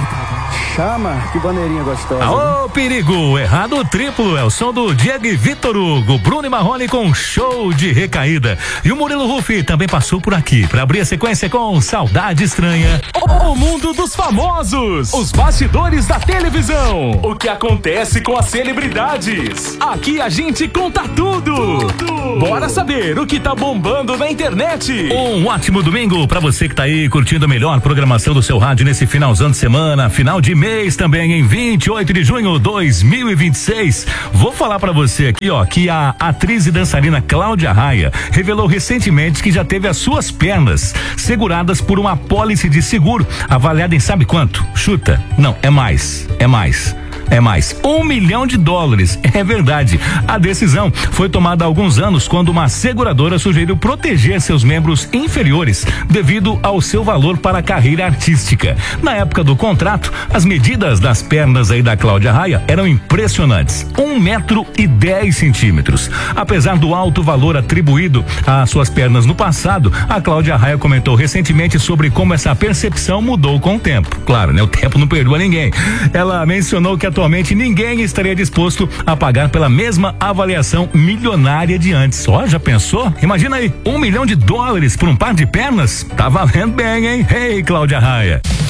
Chama, que bandeirinha gostosa. Ô, perigo, errado triplo, é o som do Diego e Vitor Hugo, Bruno e Marrone com show de recaída. E o Murilo Rufi também passou por aqui para abrir a sequência com Saudade Estranha. O mundo dos famosos, os bastidores da televisão, o que acontece com as celebridades. Aqui a gente conta tudo. Bora saber o que tá bombando na internet. Um ótimo domingo para você que tá aí curtindo a melhor programação do seu rádio nesse finalzão de semana, final de mês também, em 28 de junho de 2026. Vou falar para você aqui, ó, que a atriz e dançarina Cláudia Raia revelou recentemente que já teve as suas pernas seguradas por uma apólice de seguro, avaliada em sabe quanto? Chuta. Não, é mais. $1 milhão. É verdade. A decisão foi tomada há alguns anos quando uma seguradora sugeriu proteger seus membros inferiores devido ao seu valor para a carreira artística. Na época do contrato, as medidas das pernas aí da Cláudia Raia eram impressionantes. 1,10 m. Apesar do alto valor atribuído às suas pernas no passado, a Cláudia Raia comentou recentemente sobre como essa percepção mudou com o tempo. Claro, né? O tempo não perdoa ninguém. Ela mencionou que atualmente ninguém estaria disposto a pagar pela mesma avaliação milionária de antes. Ó, já pensou? Imagina aí, $1 milhão por um par de pernas? Tá valendo bem, hein? Hey, Cláudia Raia.